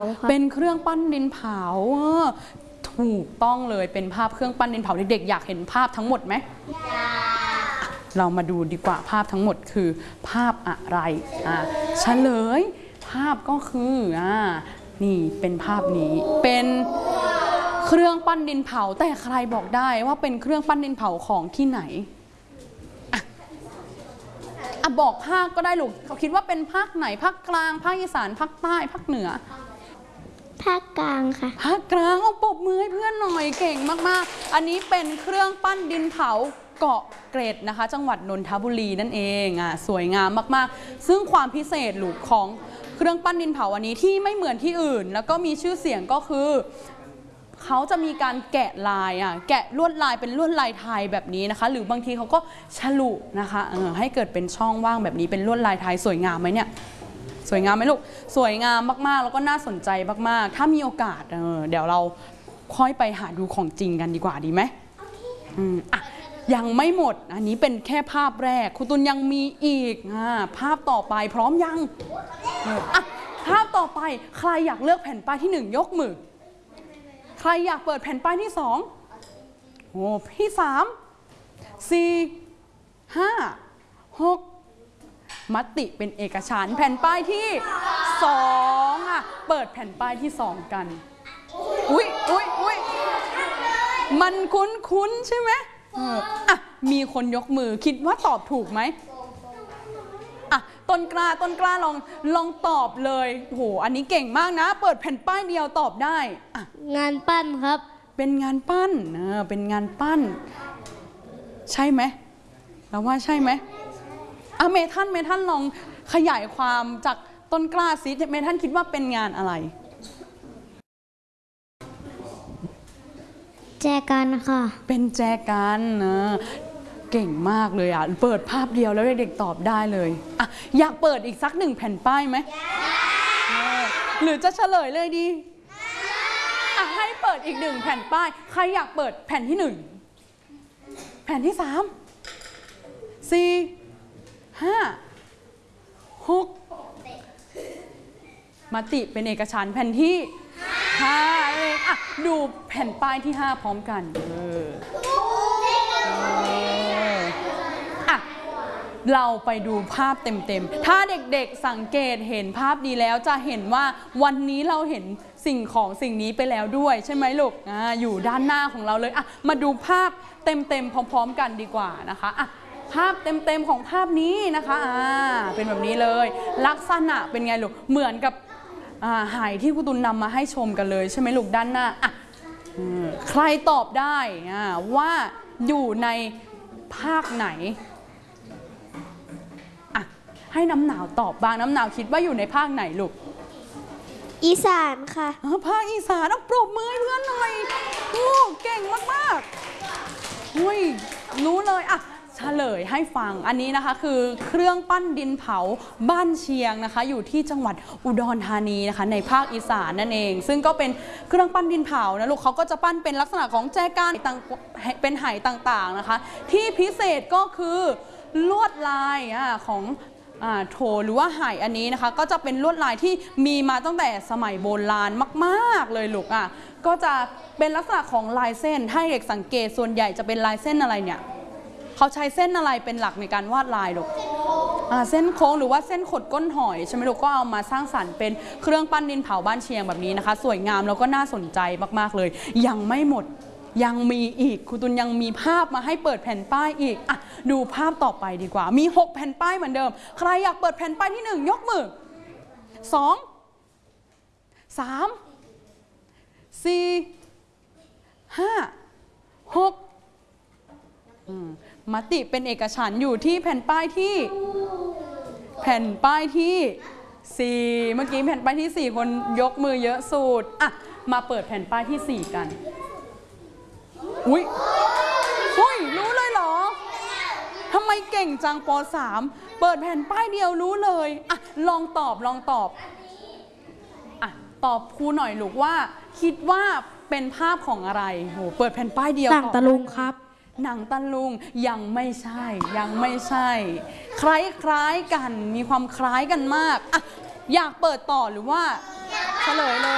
เป็นเครื่องปั้นดินเผาถูกต้องเลยเป็นภาพเครื่องปั้นดินเผาเด็กๆอยากเห็นภาพทั้งหมดไหมเรามาดูดีกว่าภาพทั้งหมดคือภาพอะไรเฉลยภาพก็คือนี่เป็นภาพนี้เป็นเครื่องปั้นดินเผาแต่ใครบอกได้ว่าเป็นเครื่องปั้นดินเผาของที่ไหนบอกภาคก็ได้ลูกเขาคิดว่าเป็นภาคไหนภาคกลางภาคอีสานภาคใต้ภาคเหนือภาคกลางค่ะภาคกลางเอาปรบมือให้เพื่อนหน่อยเก่งมากๆอันนี้เป็นเครื่องปั้นดินเผาเกาะเกร็ดนะคะจังหวัดนนทบุรีนั่นเองสวยงามมากๆซึ่งความพิเศษลูกของเครื่องปั้นดินเผาอันนี้ที่ไม่เหมือนที่อื่นแล้วก็มีชื่อเสียงก็คือเขาจะมีการแกะลายแกะลวดลายเป็นลวดลายไทยแบบนี้นะคะหรือบางทีเขาก็ฉลุนะคะให้เกิดเป็นช่องว่างแบบนี้เป็นลวดลายไทยสวยงามไหมเนี่ยสวยงามไหมลูกสวยงามมากๆแล้วก็น่าสนใจมากๆถ้ามีโอกาสเดี๋ยวเราค่อยไปหาดูของจริงกันดีกว่าดีไหมยังไม่หมดอันนี้เป็นแค่ภาพแรกครูตุลยังมีอีกภาพต่อไปพร้อมยังภาพต่อไปใครอยากเลือกแผ่นป้ายที่1ยกมือใครอยากเปิดแผ่นป้ายที่2พี่3 4 5 6มติเป็นเอกฉันท์แผ่นป้ายที่2เปิดแผ่นป้ายที่2กันอุ๊ยมันคุ้นใช่ไหมมีคนยกมือคิดว่าตอบถูกไหมต้นกล้าลองตอบเลยโหอันนี้เก่งมากนะเปิดแผ่นป้ายเดียวตอบได้งานปั้นครับเป็นงานปั้นเป็นงานปั้นใช่ไหมเราว่าใช่ไหมเมทันลองขยายความจากต้นกล้าซิเมทันคิดว่าเป็นงานอะไรแจกันค่ะเป็นแจกันเก่งมากเลยเปิดภาพเดียวแล้วเด็กๆตอบได้เลยอยากเปิดอีกสัก1แผ่นป้ายไหมหรือจะเฉลยเลยดีให้เปิดอีก1แผ่นป้ายใครอยากเปิดแผ่นที่1แผ่นที่3 4 5 6มติเป็นเอกฉันท์แผ่นที่5เองดูแผ่นป้ายที่5พร้อมกันเราไปดูภาพเต็มๆถ้าเด็กๆสังเกตเห็นภาพดีแล้วจะเห็นว่าวันนี้เราเห็นสิ่งนี้ไปแล้วด้วยใช่ไหมลูกอยู่ด้านหน้าของเราเลยมาดูภาพเต็มๆพร้อมๆกันดีกว่านะคะภาพเต็มๆของภาพนี้นะคะเป็นแบบนี้เลยลักษณะเป็นไงลูกเหมือนกับหายที่ครูตุลนำมาให้ชมกันเลยใช่ไหมลูกด้านหน้าใครตอบได้ว่าอยู่ในภาคไหนให้น้ำหนาวตอบบ้างน้ำหนาวคิดว่าอยู่ในภาคไหนลูกอีสานค่ะภาคอีสานปรบมือให้เพื่อนหน่อยเก่งมากๆรู้เลยเฉลยให้ฟังอันนี้นะคะคือเครื่องปั้นดินเผาบ้านเชียงนะคะอยู่ที่จังหวัดอุดรธานีนะคะในภาคอีสานนั่นเองซึ่งก็เป็นเครื่องปั้นดินเผานะลูกเขาก็จะปั้นเป็นลักษณะของแจกันเป็นไหต่างๆนะคะที่พิเศษก็คือลวดลายของโถหรือว่าไหอันนี้นะคะก็จะเป็นลวดลายที่มีมาตั้งแต่สมัยโบราณมากๆเลยลูกก็จะเป็นลักษณะของลายเส้นให้เด็กสังเกตส่วนใหญ่จะเป็นลายเส้นอะไรเนี่ยเขาใช้เส้นอะไรเป็นหลักในการวาดลายลูกเส้นโค้งหรือว่าเส้นขดก้นหอยใช่ไหมลูกก็เอามาสร้างสรรค์เป็นเครื่องปั้นดินเผาบ้านเชียงแบบนี้นะคะสวยงามแล้วก็น่าสนใจมากๆเลยยังไม่หมดยังมีอีกครูตุลยังมีภาพมาให้เปิดแผ่นป้ายอีกดูภาพต่อไปดีกว่ามี6แผ่นป้ายเหมือนเดิมใครอยากเปิดแผ่นป้ายที่1ยกมือ2 3 4 5 6มติเป็นเอกฉันท์อยู่ที่แผ่นป้ายที่4เมื่อกี้แผ่นป้ายที่4คนยกมือเยอะสุดมาเปิดแผ่นป้ายที่4กันรู้เลยเหรอทำไมเก่งจังป.3 เปิดแผ่นป้ายเดียวรู้เลยลองตอบตอบครูหน่อยลูกว่าคิดว่าเป็นภาพของอะไรเปิดแผ่นป้ายเดียวหนังตะลุงครับหนังตะลุงยังไม่ใช่คล้ายกันมีความคล้ายกันมากอยากเปิดต่อหรือว่าเฉลยเลย